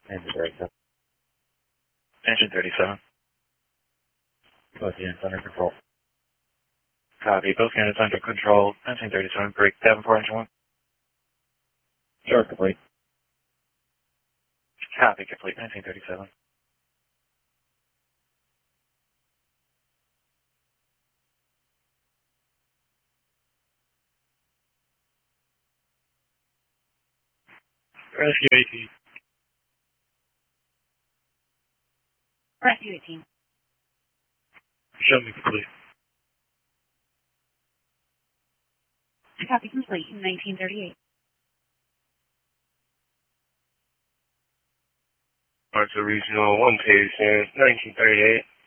Engine 37. Engine 37. Both units under control. Copy. Both units under control. Engine 37. Break. Davenport, engine 1. Sure, complete. Copy. Complete. 1937. Rescue 18. Rescue 18. Show me complete. Copy complete. 1938. Archer Regional 1 Page, 1938.